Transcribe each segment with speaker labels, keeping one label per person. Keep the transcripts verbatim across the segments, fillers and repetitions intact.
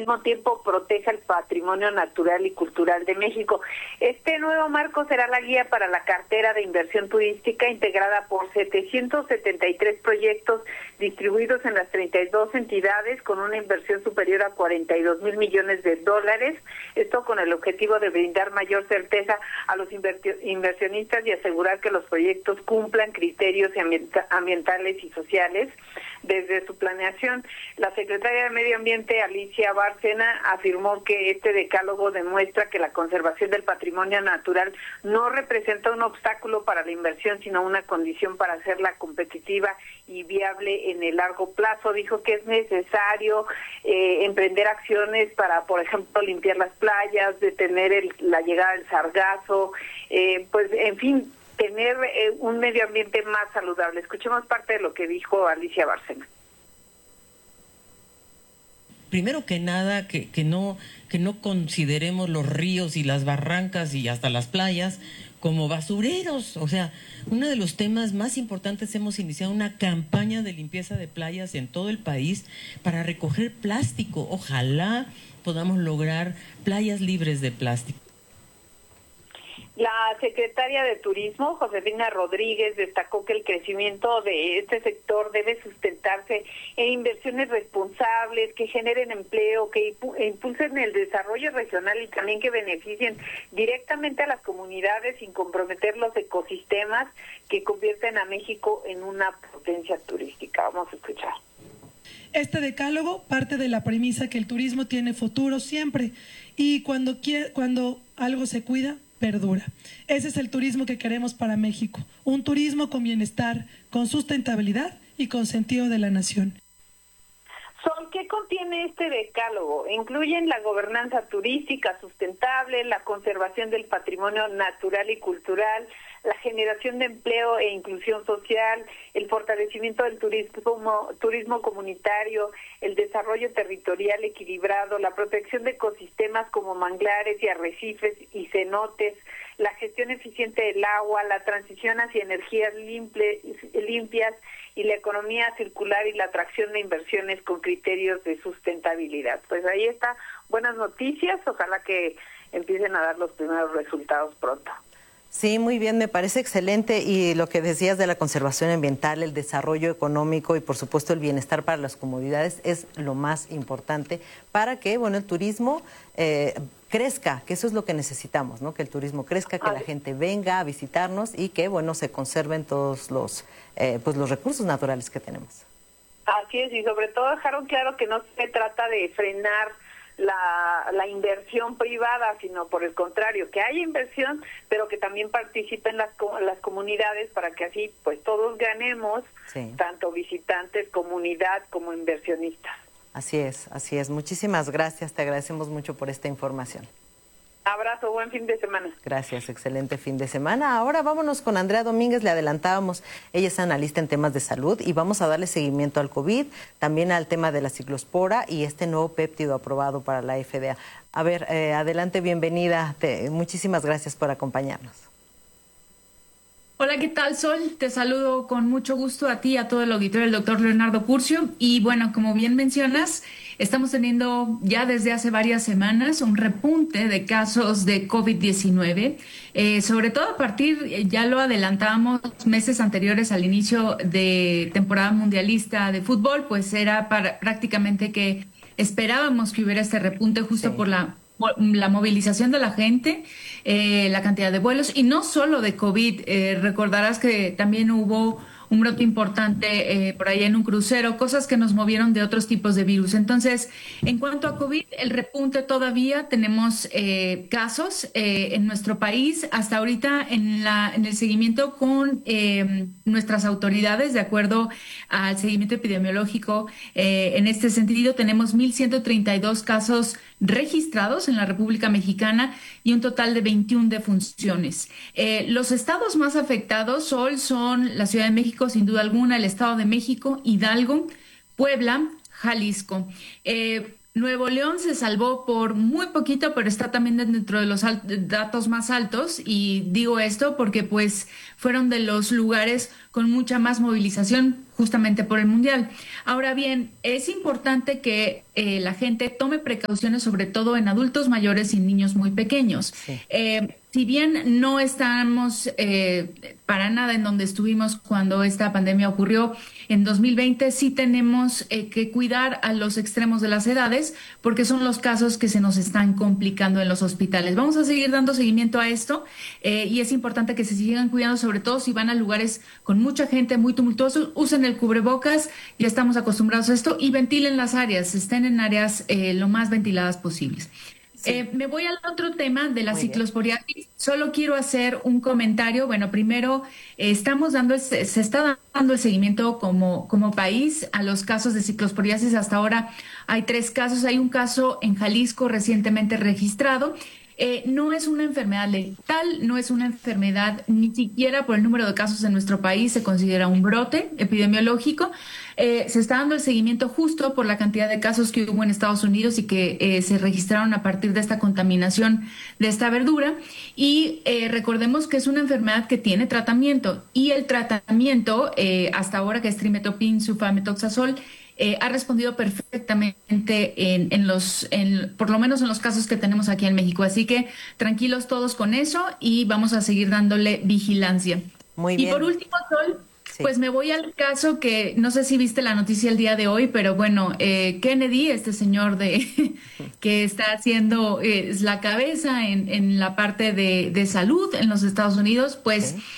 Speaker 1: mismo tiempo proteja el patrimonio natural y cultural de México. Este nuevo marco será la guía para la cartera de inversión turística integrada por setecientos setenta y tres proyectos distribuidos en las treinta y dos entidades con una inversión superior a cuarenta y dos mil millones de dólares. Esto con el objetivo de brindar mayor certeza a los inversionistas y asegurar que los proyectos cumplan criterios ambientales y sociales. Desde su planeación, la secretaria de Medio Ambiente, Alicia Bárcena, afirmó que este decálogo demuestra que la conservación del patrimonio natural no representa un obstáculo para la inversión, sino una condición para hacerla competitiva y viable en el largo plazo. Dijo que es necesario eh, emprender acciones para, por ejemplo, limpiar las playas, detener el, la llegada del sargazo, eh, pues, en fin, tener eh, un medio ambiente más saludable. Escuchemos parte de lo que dijo Alicia Bárcena.
Speaker 2: Primero que nada, que, que no que no consideremos los ríos y las barrancas y hasta las playas como basureros. O sea, uno de los temas más importantes, hemos iniciado una campaña de limpieza de playas en todo el país para recoger plástico. Ojalá podamos lograr playas libres de plástico.
Speaker 1: La secretaria de Turismo, Josefina Rodríguez, destacó que el crecimiento de este sector debe sustentarse en inversiones responsables, que generen empleo, que impulsen el desarrollo regional y también que beneficien directamente a las comunidades sin comprometer los ecosistemas que convierten a México en una potencia turística. Vamos a escuchar.
Speaker 3: Este decálogo parte de la premisa que el turismo tiene futuro siempre y cuando, quiere, cuando algo se cuida, perdura. Ese es el turismo que queremos para México, un turismo con bienestar, con sustentabilidad y con sentido de la nación.
Speaker 1: Sol, ¿qué contiene este decálogo? Incluyen la gobernanza turística sustentable, la conservación del patrimonio natural y cultural, la generación de empleo e inclusión social, el fortalecimiento del turismo, turismo comunitario, el desarrollo territorial equilibrado, la protección de ecosistemas como manglares y arrecifes y cenotes, la gestión eficiente del agua, la transición hacia energías limple, limpias y la economía circular y la atracción de inversiones con criterios de sustentabilidad. Pues ahí está, buenas noticias, ojalá que empiecen a dar los primeros resultados pronto.
Speaker 4: Sí, muy bien, me parece excelente, y lo que decías de la conservación ambiental, el desarrollo económico y por supuesto el bienestar para las comunidades es lo más importante para que, bueno, el turismo eh, crezca, que eso es lo que necesitamos, ¿no? Que el turismo crezca, que la gente venga a visitarnos y que, bueno, se conserven todos los, eh, pues los recursos naturales que tenemos.
Speaker 1: Así es, y sobre todo dejaron claro que no se trata de frenar La, la inversión privada, sino por el contrario, que haya inversión, pero que también participen las, las comunidades para que así pues todos ganemos, sí, tanto visitantes, comunidad como inversionistas.
Speaker 4: Así es, así es. Muchísimas gracias, te agradecemos mucho por esta información.
Speaker 1: Abrazo, buen fin de semana.
Speaker 4: Gracias, excelente fin de semana. Ahora vámonos con Andrea Domínguez, le adelantábamos, ella es analista en temas de salud y vamos a darle seguimiento al COVID, también al tema de la ciclospora y este nuevo péptido aprobado para la F D A. A ver, eh, adelante, bienvenida, te, muchísimas gracias por acompañarnos.
Speaker 5: Hola, ¿qué tal, Sol? Te saludo con mucho gusto a ti y a todo el auditorio del doctor Leonardo Curcio. Y bueno, como bien mencionas, estamos teniendo ya desde hace varias semanas un repunte de casos de COVID diecinueve, eh, sobre todo a partir, ya lo adelantábamos meses anteriores al inicio de temporada mundialista de fútbol, pues era para, prácticamente que esperábamos que hubiera este repunte justo sí. por la la movilización de la gente, eh, la cantidad de vuelos, y no solo de COVID. Eh, recordarás que también hubo un brote importante eh, por ahí en un crucero, cosas que nos movieron de otros tipos de virus. Entonces, en cuanto a COVID, el repunte todavía tenemos eh, casos eh, en nuestro país. Hasta ahorita en, la, en el seguimiento con eh, nuestras autoridades, de acuerdo al seguimiento epidemiológico, eh, en este sentido tenemos mil ciento treinta y dos casos registrados en la República Mexicana y un total de veintiuna defunciones. Eh, los estados más afectados, Sol, son la Ciudad de México, sin duda alguna, el Estado de México, Hidalgo, Puebla, Jalisco. Eh, Nuevo León se salvó por muy poquito, pero está también dentro de los datos más altos, y digo esto porque pues fueron de los lugares con mucha más movilización justamente por el Mundial. Ahora bien, es importante que eh, la gente tome precauciones, sobre todo en adultos mayores y niños muy pequeños. Sí. Eh, si bien no estamos eh, para nada en donde estuvimos cuando esta pandemia ocurrió en dos mil veinte, sí tenemos eh, que cuidar a los extremos de las edades, porque son los casos que se nos están complicando en los hospitales. Vamos a seguir dando seguimiento a esto eh, y es importante que se sigan cuidando, sobre todo si van a lugares con mucha gente, muy tumultuosos. Usen el cubrebocas, ya estamos acostumbrados a esto, y ventilen las áreas, estén en áreas eh, lo más ventiladas posibles. Sí. Eh, me voy al otro tema de la Muy ciclosporiasis. Bien. Solo quiero hacer un comentario. Bueno, primero, eh, estamos dando, se, se está dando el seguimiento como, como país a los casos de ciclosporiasis. Hasta ahora hay tres casos. Hay un caso en Jalisco recientemente registrado. Eh, no es una enfermedad letal, no es una enfermedad, ni siquiera por el número de casos en nuestro país se considera un brote epidemiológico. Eh, se está dando el seguimiento justo por la cantidad de casos que hubo en Estados Unidos y que eh, se registraron a partir de esta contaminación de esta verdura. Y eh, recordemos que es una enfermedad que tiene tratamiento, y el tratamiento, eh, hasta ahora, que es trimethoprim sulfamethoxazol, Eh, ha respondido perfectamente en, en los, en, por lo menos en los casos que tenemos aquí en México. Así que tranquilos todos con eso y vamos a seguir dándole vigilancia.
Speaker 4: Muy bien.
Speaker 5: Y por último, Sol,
Speaker 4: sí.
Speaker 5: pues me voy al caso que no sé si viste la noticia el día de hoy, pero bueno, eh, Kennedy, este señor de que está haciendo eh, la cabeza en, en la parte de, de salud en los Estados Unidos, pues sí.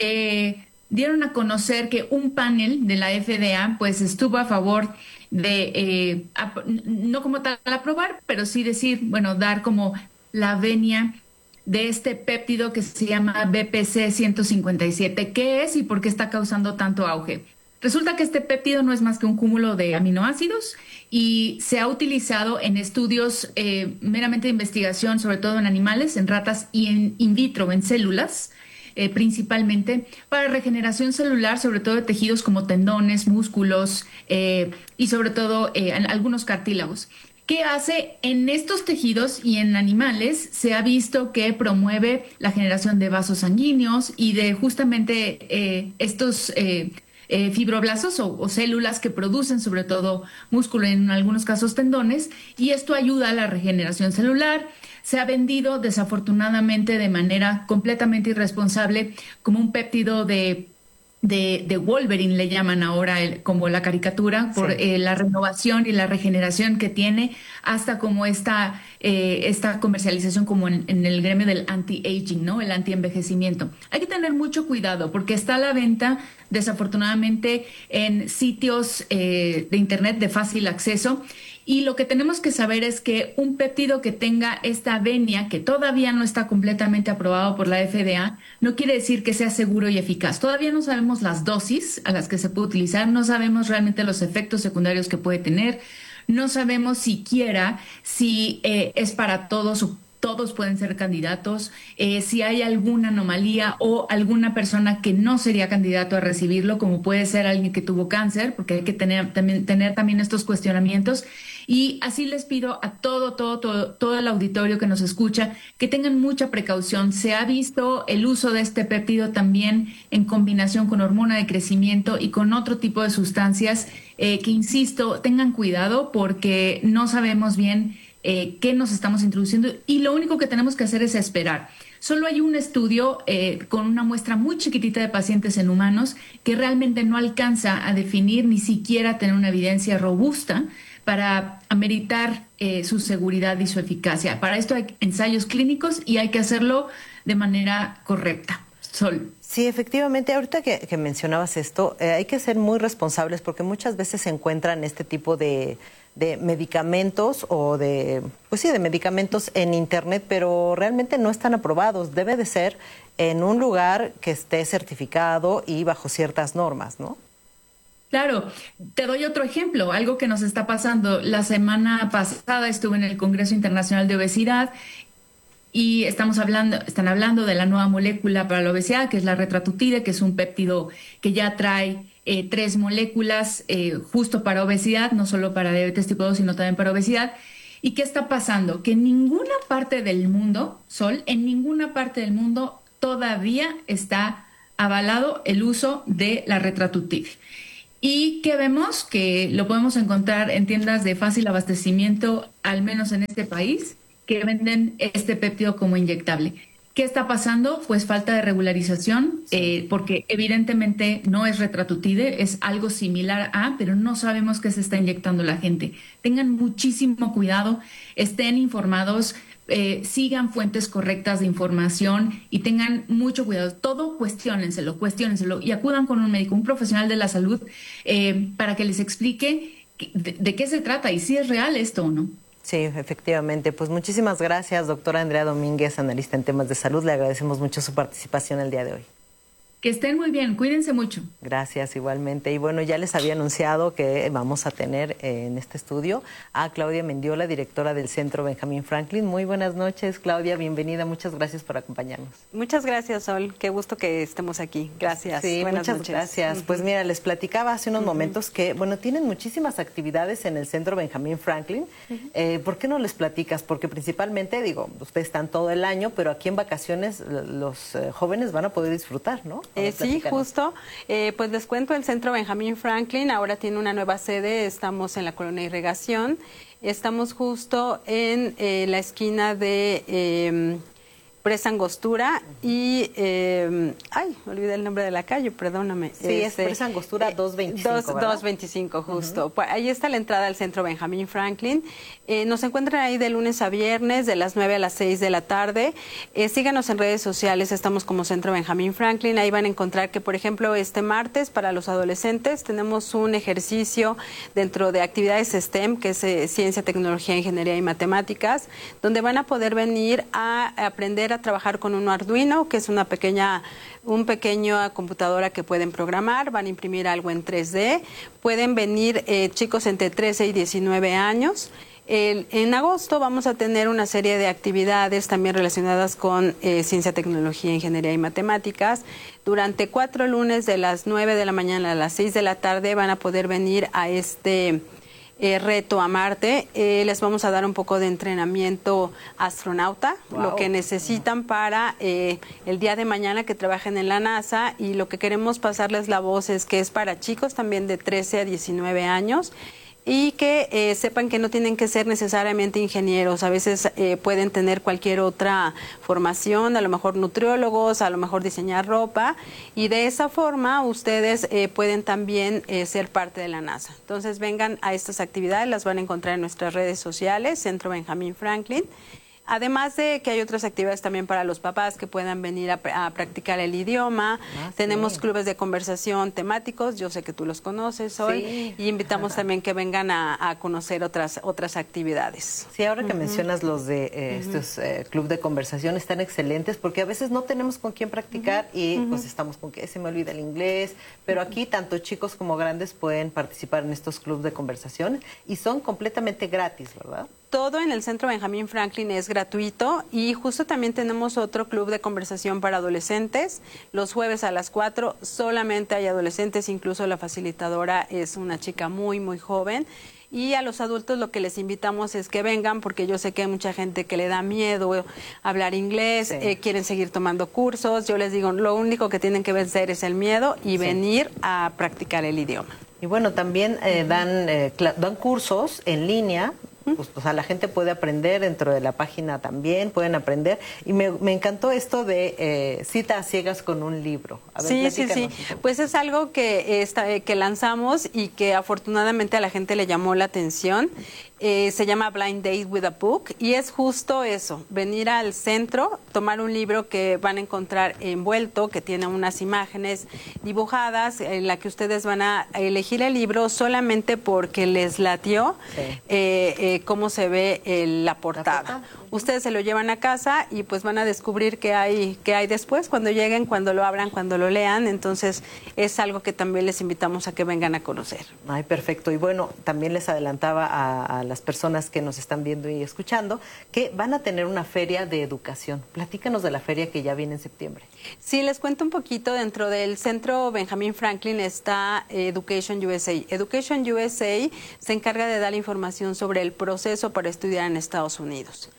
Speaker 5: eh, dieron a conocer que un panel de la F D A pues estuvo a favor de, eh, ap- no como tal aprobar, pero sí decir, bueno, dar como la venia de este péptido que se llama B P C ciento cincuenta y siete. ¿Qué es y por qué está causando tanto auge? Resulta que este péptido no es más que un cúmulo de aminoácidos y se ha utilizado en estudios eh, meramente de investigación, sobre todo en animales, en ratas y en in vitro, en células, Eh, principalmente para regeneración celular, sobre todo de tejidos como tendones, músculos eh, y sobre todo eh, en algunos cartílagos. ¿Qué hace? En estos tejidos y en animales se ha visto que promueve la generación de vasos sanguíneos y de justamente eh, estos eh, eh, fibroblastos o, o células que producen sobre todo músculo, en algunos casos tendones, y esto ayuda a la regeneración celular. Se ha vendido desafortunadamente de manera completamente irresponsable como un péptido de, de, de Wolverine, le llaman ahora el, como la caricatura, por sí. eh, la renovación y la regeneración que tiene, hasta como esta, eh, esta comercialización como en, en el gremio del anti-aging, ¿no? El anti-envejecimiento. Hay que tener mucho cuidado porque está a la venta desafortunadamente en sitios eh, de internet de fácil acceso. Y lo que tenemos que saber es que un péptido que tenga esta venia, que todavía no está completamente aprobado por la F D A, no quiere decir que sea seguro y eficaz. Todavía no sabemos las dosis a las que se puede utilizar, no sabemos realmente los efectos secundarios que puede tener, no sabemos siquiera si eh, es para todos o todos pueden ser candidatos, eh, si hay alguna anomalía o alguna persona que no sería candidato a recibirlo, como puede ser alguien que tuvo cáncer, porque hay que tener también, tener también estos cuestionamientos. Y así les pido a todo, todo, todo, todo el auditorio que nos escucha que tengan mucha precaución. Se ha visto el uso de este péptido también en combinación con hormona de crecimiento y con otro tipo de sustancias eh, que, insisto, tengan cuidado porque no sabemos bien Eh, qué nos estamos introduciendo y lo único que tenemos que hacer es esperar. Solo hay un estudio eh, con una muestra muy chiquitita de pacientes en humanos que realmente no alcanza a definir ni siquiera tener una evidencia robusta para ameritar eh, su seguridad y su eficacia. Para esto hay ensayos clínicos y hay que hacerlo de manera correcta. Sol.
Speaker 4: Sí, efectivamente, ahorita que, que mencionabas esto, eh, hay que ser muy responsables porque muchas veces se encuentran este tipo de, de medicamentos o de, pues sí, de medicamentos en internet, pero realmente no están aprobados. Debe de ser en un lugar que esté certificado y bajo ciertas normas, ¿no?
Speaker 5: Claro, te doy otro ejemplo, algo que nos está pasando. La semana pasada estuve en el Congreso Internacional de Obesidad y estamos hablando, están hablando de la nueva molécula para la obesidad, que es la retratutide, que es un péptido que ya trae eh, tres moléculas eh, justo para obesidad, no solo para diabetes tipo dos, sino también para obesidad. ¿Y qué está pasando? Que en ninguna parte del mundo, Sol, en ninguna parte del mundo todavía está avalado el uso de la Retratutib. Y que vemos que lo podemos encontrar en tiendas de fácil abastecimiento, al menos en este país, que venden este péptido como inyectable. ¿Qué está pasando? Pues falta de regularización, sí. eh, porque evidentemente no es Retratutide, es algo similar a, pero no sabemos qué se está inyectando la gente. Tengan muchísimo cuidado, estén informados, eh, sigan fuentes correctas de información y tengan mucho cuidado. Todo cuestiónenselo, cuestiónenselo y acudan con un médico, un profesional de la salud, eh, para que les explique de, de qué se trata y si es real esto o no.
Speaker 4: Sí, efectivamente. Pues muchísimas gracias, doctora Andrea Domínguez, analista en temas de salud. Le agradecemos mucho su participación el día de hoy.
Speaker 5: Que estén muy bien, cuídense mucho.
Speaker 4: Gracias, igualmente. Y bueno, ya les había anunciado que vamos a tener en este estudio a Claudia Mendiola, directora del Centro Benjamín Franklin. Muy buenas noches, Claudia, bienvenida. Muchas gracias por acompañarnos.
Speaker 6: Muchas gracias, Sol. Qué gusto que estemos aquí. Gracias.
Speaker 4: Sí,
Speaker 6: buenas
Speaker 4: muchas
Speaker 6: noches.
Speaker 4: gracias. Uh-huh. Pues mira, les platicaba hace unos uh-huh. momentos que, bueno, tienen muchísimas actividades en el Centro Benjamín Franklin. Uh-huh. eh, ¿Por qué no les platicas? Porque principalmente, digo, ustedes están todo el año, pero aquí en vacaciones los eh, jóvenes van a poder disfrutar, ¿no?
Speaker 6: Eh, sí, justo. Eh, pues les cuento, el Centro Benjamín Franklin ahora tiene una nueva sede. Estamos en la Colonia Irrigación. Estamos justo en eh, la esquina de eh, Presa Angostura y... Eh, ay, me olvidé el nombre de la calle, perdóname.
Speaker 4: Sí, este, es Presa Angostura doscientos veinticinco,
Speaker 6: dos, doscientos veinticinco, justo. Uh-huh. Ahí está la entrada al Centro Benjamín Franklin. Eh, nos encuentran ahí de lunes a viernes, de las nueve a las seis de la tarde. Eh, síganos en redes sociales, estamos como Centro Benjamín Franklin. Ahí van a encontrar que, por ejemplo, este martes para los adolescentes tenemos un ejercicio dentro de actividades STEM, que es eh, Ciencia, Tecnología, Ingeniería y Matemáticas, donde van a poder venir a aprender a trabajar con un Arduino, que es una pequeña, un pequeña computadora que pueden programar, van a imprimir algo en tres D, pueden venir eh, chicos entre trece y diecinueve años. El, en agosto vamos a tener una serie de actividades también relacionadas con eh, Ciencia, Tecnología, Ingeniería y Matemáticas. Durante cuatro lunes de las nueve de la mañana a las seis de la tarde van a poder venir a este... Eh, reto a Marte. Eh, les vamos a dar un poco de entrenamiento astronauta, wow. lo que necesitan para eh, el día de mañana que trabajen en la NASA, y lo que queremos pasarles la voz es que es para chicos también de trece a diecinueve años y que eh, sepan que no tienen que ser necesariamente ingenieros, a veces eh, pueden tener cualquier otra formación, a lo mejor nutriólogos, a lo mejor diseñar ropa, y de esa forma ustedes eh, pueden también eh, ser parte de la NASA. Entonces vengan a estas actividades, las van a encontrar en nuestras redes sociales, Centro Benjamín Franklin. Además de que hay otras actividades también para los papás que puedan venir a, a practicar el idioma. Ah, Tenemos sí. clubes de conversación temáticos, yo sé que tú los conoces hoy, sí. y invitamos Ajá. también que vengan a, a conocer otras otras actividades.
Speaker 4: Sí, ahora que uh-huh. mencionas los de eh, uh-huh. estos eh, club de conversación, están excelentes porque a veces no tenemos con quién practicar uh-huh. y uh-huh. pues estamos con que se me olvida el inglés, pero aquí tanto chicos como grandes pueden participar en estos clubes de conversación y son completamente gratis, ¿verdad?
Speaker 6: Todo en el Centro Benjamín Franklin es gratuito, y justo también tenemos otro club de conversación para adolescentes. Los jueves a las cuatro solamente hay adolescentes, incluso la facilitadora es una chica muy, muy joven. Y a los adultos lo que les invitamos es que vengan, porque yo sé que hay mucha gente que le da miedo hablar inglés, sí. eh, quieren seguir tomando cursos. Yo les digo, lo único que tienen que vencer es el miedo y sí. venir a practicar el idioma.
Speaker 4: Y bueno, también eh, dan, eh, dan cursos en línea. Pues, o sea, la gente puede aprender dentro de la página también, pueden aprender. Y me, me encantó esto de eh, cita a ciegas con un libro. A ver,
Speaker 6: sí, sí, sí. Pues es algo que, está, que lanzamos y que afortunadamente a la gente le llamó la atención. Eh, se llama Blind Date with a Book, y es justo eso, venir al centro, tomar un libro que van a encontrar envuelto, que tiene unas imágenes dibujadas, en la que ustedes van a elegir el libro solamente porque les latió sí. eh, eh, cómo se ve el, la portada. ¿La portada? Ustedes se lo llevan a casa y pues van a descubrir qué hay, qué hay después, cuando lleguen, cuando lo abran, cuando lo lean. Entonces es algo que también les invitamos a que vengan a conocer.
Speaker 4: Ay, perfecto. Y bueno, también les adelantaba a, a las personas que nos están viendo y escuchando que van a tener una feria de educación. Platícanos de la feria que ya viene en septiembre.
Speaker 6: Sí, les cuento un poquito. Dentro del Centro Benjamín Franklin está Education U S A. Education U S A se encarga de dar información sobre el proceso para estudiar en Estados Unidos.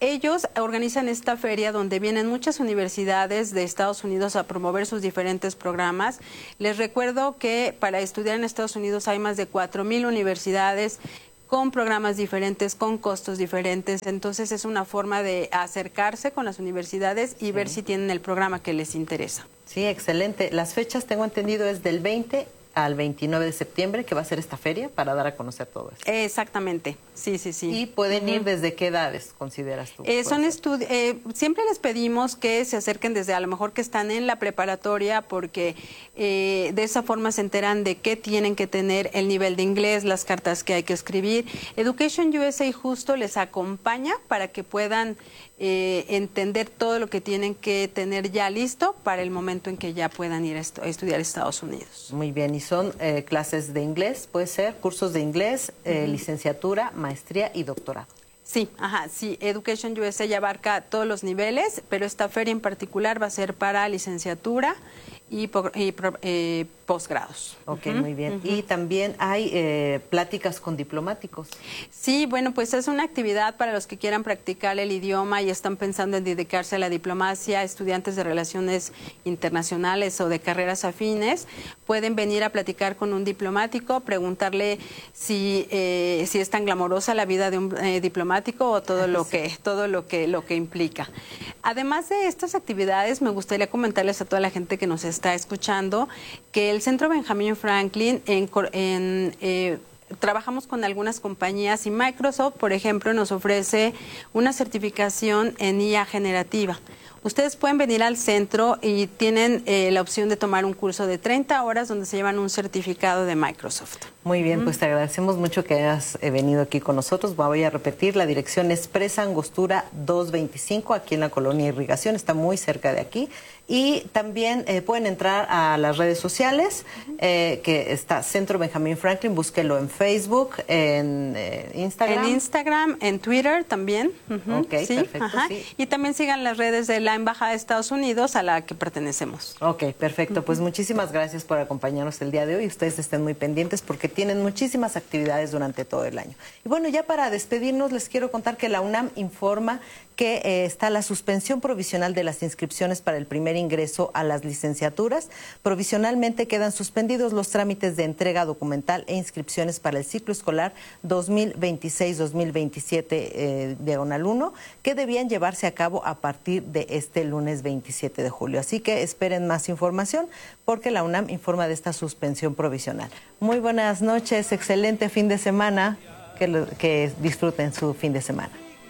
Speaker 6: ellos organizan esta feria donde vienen muchas universidades de Estados Unidos a promover sus diferentes programas. Les recuerdo que para estudiar en Estados Unidos hay más de cuatro mil universidades con programas diferentes, con costos diferentes. Entonces es una forma de acercarse con las universidades y sí. ver si tienen el programa que les interesa.
Speaker 4: Sí, excelente. Las fechas, tengo entendido, es del veinte al veintinueve de septiembre, que va a ser esta feria para dar a conocer todo esto.
Speaker 6: Exactamente, sí, sí, sí.
Speaker 4: ¿Y pueden ir desde qué edades, consideras tú?
Speaker 6: Eh, son estudi- eh, siempre les pedimos que se acerquen desde a lo mejor que están en la preparatoria, porque eh, de esa forma se enteran de qué tienen que tener, el nivel de inglés, las cartas que hay que escribir. Education U S A justo les acompaña para que puedan eh, entender todo lo que tienen que tener ya listo para el momento en que ya puedan ir a, estu- a estudiar a Estados Unidos.
Speaker 4: Muy bien, y son eh, clases de inglés, puede ser, cursos de inglés, eh, uh-huh. licenciatura, maestría y doctorado.
Speaker 6: Sí, ajá, sí, Education U S A ya abarca todos los niveles, pero esta feria en particular va a ser para licenciatura y, y eh, posgrados.
Speaker 4: Ok,
Speaker 6: uh-huh,
Speaker 4: muy bien. Uh-huh. Y también hay eh, pláticas con diplomáticos.
Speaker 6: Sí, bueno, pues es una actividad para los que quieran practicar el idioma y están pensando en dedicarse a la diplomacia, estudiantes de relaciones internacionales o de carreras afines. Pueden venir a platicar con un diplomático, preguntarle si, eh, si es tan glamorosa la vida de un eh, diplomático o todo lo que, todo lo que, lo que implica. Además de estas actividades, me gustaría comentarles a toda la gente que nos está escuchando que el Centro Benjamin Franklin en, en eh, trabajamos con algunas compañías y Microsoft, por ejemplo, nos ofrece una certificación en I A generativa. Ustedes pueden venir al centro y tienen eh, la opción de tomar un curso de treinta horas donde se llevan un certificado de Microsoft.
Speaker 4: Muy bien, pues te agradecemos mucho que hayas eh, venido aquí con nosotros. Voy a repetir, la dirección es Presa Angostura doscientos veinticinco, aquí en la colonia Irrigación, está muy cerca de aquí. Y también eh, pueden entrar a las redes sociales, eh, que está Centro Benjamin Franklin, búsquelo en Facebook, en eh, Instagram.
Speaker 6: En Instagram, en Twitter también. Uh-huh.
Speaker 4: Ok,
Speaker 6: sí,
Speaker 4: perfecto.
Speaker 6: Ajá.
Speaker 4: Sí.
Speaker 6: Y también sigan las redes de la Embajada de Estados Unidos a la que pertenecemos.
Speaker 4: Ok, perfecto. Uh-huh. Pues muchísimas gracias por acompañarnos el día de hoy. Ustedes estén muy pendientes porque tienen muchísimas actividades durante todo el año. Y bueno, ya para despedirnos les quiero contar que la UNAM informa que eh, está la suspensión provisional de las inscripciones para el primer ingreso a las licenciaturas. Provisionalmente quedan suspendidos los trámites de entrega documental e inscripciones para el ciclo escolar dos mil veintiséis dos mil veintisiete eh, diagonal uno, que debían llevarse a cabo a partir de este lunes veintisiete de julio. Así que esperen más información porque la UNAM informa de esta suspensión provisional. Muy buenas noches, excelente fin de semana, que, lo, que disfruten su fin de semana.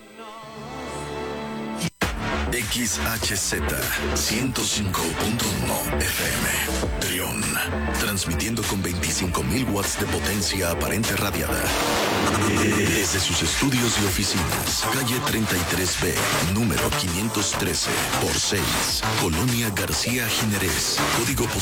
Speaker 7: X H Z ciento cinco punto uno F M, Trión, transmitiendo con veinticinco mil watts de potencia aparente radiada. Desde sus estudios y oficinas, calle treinta y tres B, número quinientos trece por seis, Colonia García Jiménez, código postal